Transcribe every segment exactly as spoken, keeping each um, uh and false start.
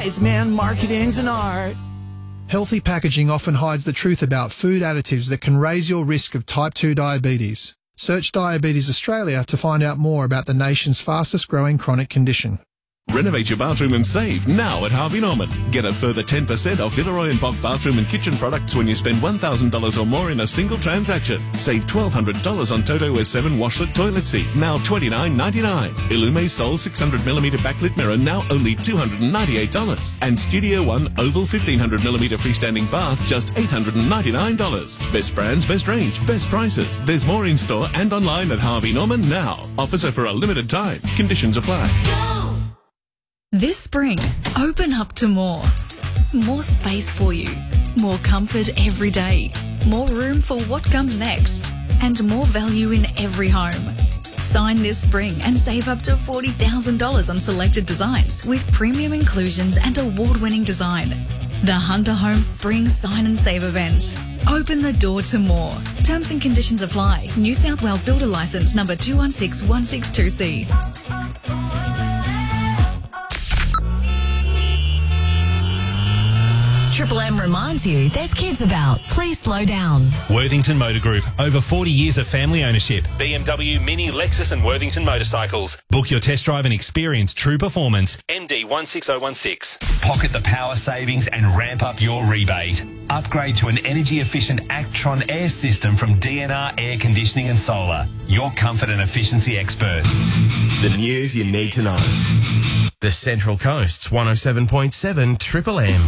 wise man, marketing's an art. Healthy packaging often hides the truth about food additives that can raise your risk of type two diabetes. Search Diabetes Australia to find out more about the nation's fastest growing chronic condition. Renovate your bathroom and save now at Harvey Norman. Get a further ten percent off Villeroy and Boch bathroom and kitchen products when you spend one thousand dollars or more in a single transaction. Save twelve hundred dollars on Toto S seven washlet toilet seat, now twenty-nine ninety-nine. Illume Sol six hundred millimeter backlit mirror, now only two hundred ninety-eight dollars. And Studio One Oval fifteen hundred millimeter freestanding bath, just eight hundred ninety-nine dollars. Best brands, best range, best prices. There's more in store and online at Harvey Norman now. Offers are for a limited time. Conditions apply. This spring, open up to more. More space for you. More comfort every day. More room for what comes next. And more value in every home. Sign this spring and save up to forty thousand dollars on selected designs with premium inclusions and award-winning design. The Hunter Homes Spring Sign and Save event. Open the door to more. Terms and conditions apply. New South Wales Builder Licence number two one six one six two C. Triple M reminds you there's kids about. Please slow down. Worthington Motor Group. Over forty years of family ownership. B M W, Mini, Lexus and Worthington Motorcycles. Book your test drive and experience true performance. M D one six zero one six. Pocket the power savings and ramp up your rebate. Upgrade to an energy-efficient Actron air system from D N R Air Conditioning and Solar. Your comfort and efficiency experts. The news you need to know. The Central Coast's one oh seven point seven Triple M.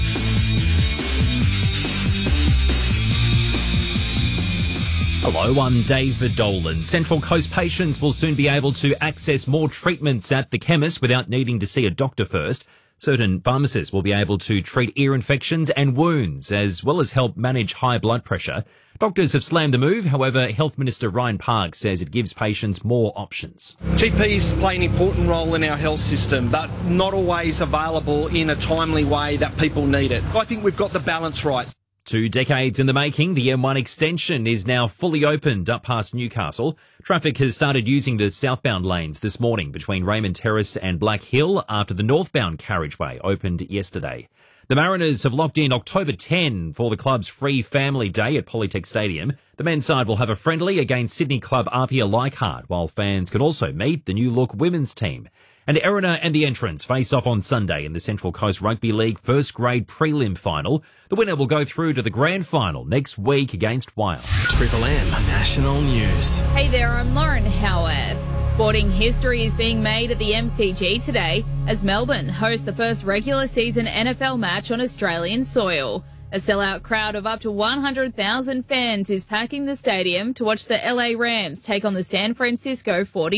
Hello, I'm David Dolan. Central Coast patients will soon be able to access more treatments at the chemist without needing to see a doctor first. Certain pharmacists will be able to treat ear infections and wounds, as well as help manage high blood pressure. Doctors have slammed the move. However, Health Minister Ryan Park says it gives patients more options. G Ps play an important role in our health system, but not always available in a timely way that people need it. I think we've got the balance right. Two decades in the making, the M one extension is now fully opened up past Newcastle. Traffic has started using the southbound lanes this morning between Raymond Terrace and Black Hill after the northbound carriageway opened yesterday. The Mariners have locked in October tenth for the club's free family day at Polytech Stadium. The men's side will have a friendly against Sydney club Apia Leichhardt, while fans can also meet the new look women's team. And Erina and the Entrants face off on Sunday in the Central Coast Rugby League first grade prelim final. The winner will go through to the grand final next week against Wales. Triple M National News. Hey there, I'm Lauren Howard. Sporting history is being made at the M C G today as Melbourne hosts the first regular season N F L match on Australian soil. A sellout crowd of up to one hundred thousand fans is packing the stadium to watch the L A Rams take on the San Francisco forty-niners.